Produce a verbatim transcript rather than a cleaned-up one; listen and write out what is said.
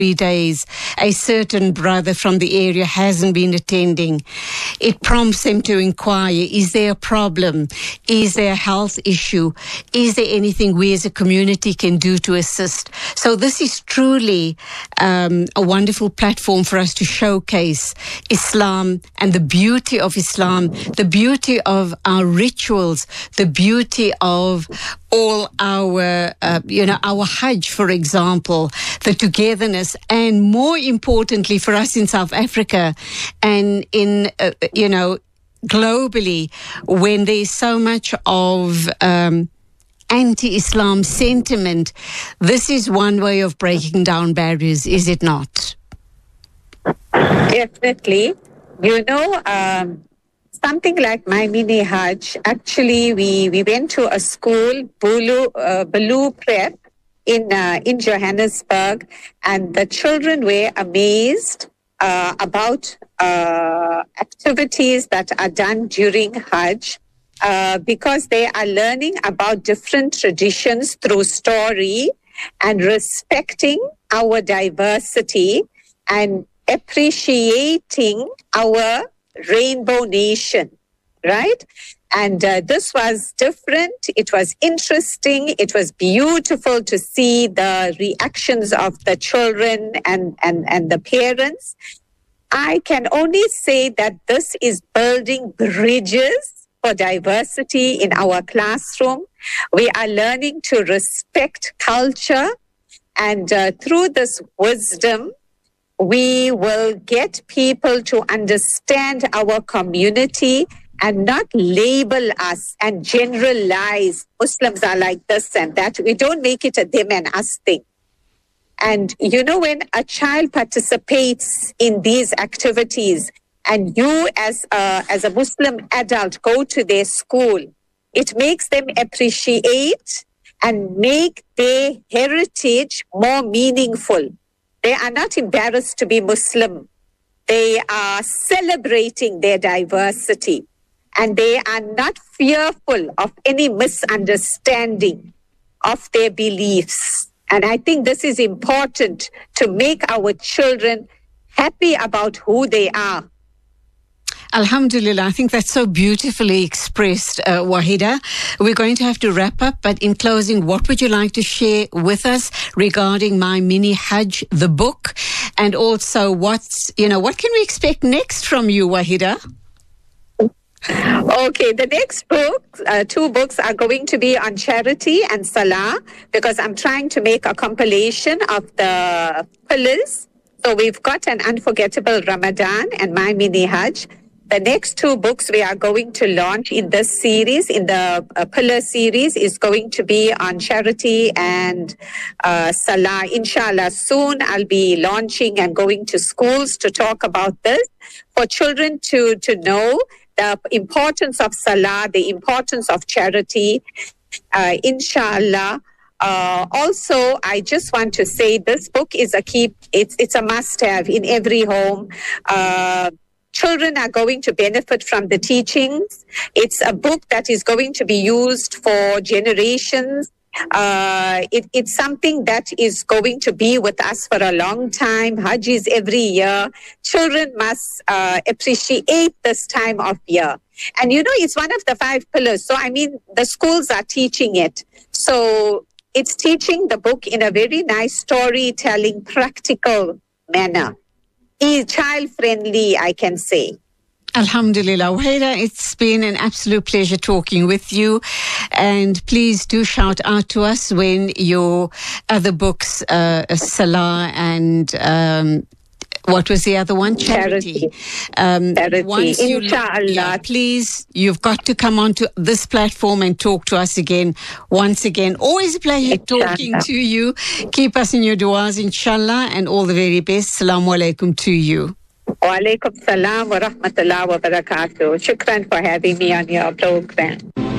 three days, a certain brother from the area hasn't been attending. It prompts them to inquire, is there a problem? Is there a health issue? Is there anything we as a community can do to assist? So this is truly um, a wonderful platform for us to showcase Islam and the beauty of Islam, the beauty of our rituals, the beauty of all our, uh, you know, our Hajj, for example, the togetherness, and more importantly for us in South Africa and in, uh, you know, globally, when there's so much of um, anti-Islam sentiment, this is one way of breaking down barriers, is it not? Definitely. You know, um, something like My Mini Hajj, actually we, we went to a school, Bulu, uh, Bulu Prep, in, uh, in Johannesburg, and the children were amazed uh, about uh, activities that are done during Hajj uh, because they are learning about different traditions through story and respecting our diversity and appreciating our rainbow nation, right? And uh, this was different. It was interesting. It was beautiful to see the reactions of the children and, and, and the parents. I can only say that this is building bridges for diversity in our classroom. We are learning to respect culture, and uh, through this wisdom, we will get people to understand our community and not label us and generalize Muslims are like this and that. We don't make it a them and us thing. And you know, when a child participates in these activities and you as a, as a Muslim adult go to their school, it makes them appreciate and make their heritage more meaningful. They are not embarrassed to be Muslim. They are celebrating their diversity, and they are not fearful of any misunderstanding of their beliefs. And I think this is important to make our children happy about who they are. Alhamdulillah, I think that's so beautifully expressed, uh, Wahida. We're going to have to wrap up, but in closing, what would you like to share with us regarding My Mini Hajj, the book, and also what's, you know, what can we expect next from you, Wahida? Okay, the next book, uh, two books are going to be on charity and salah, because I'm trying to make a compilation of the pillars. So we've got an Unforgettable Ramadan and My Mini Hajj. The next two books we are going to launch in this series, in the uh, Pillar series, is going to be on charity and uh, salah. Inshallah, soon I'll be launching and going to schools to talk about this for children to, to know the importance of salah, the importance of charity, uh, inshallah. Uh, also, I just want to say this book is a keep, it's, it's a must-have in every home. Uh, Children are going to benefit from the teachings. It's a book that is going to be used for generations. Uh, it, it's something that is going to be with us for a long time. Hajj is every year. Children must uh, appreciate this time of year. And you know, it's one of the five pillars. So, I mean, the schools are teaching it. So, it's teaching the book in a very nice storytelling, practical manner. Is child-friendly, I can say. Alhamdulillah. Wahida, it's been an absolute pleasure talking with you. And please do shout out to us when your other books, uh, Salah and... Um, what was the other one? Charity. Charity. Um, Charity. Once you, Inshallah. yeah, please, you've got to come onto this platform and talk to us again. Once again, always a pleasure Inshallah. talking to you. Keep us in your du'as, inshallah, and all the very best. Assalamu alaikum to you. Wa alaikum salam wa rahmatullah wa barakatuh. Shukran for having me on your program.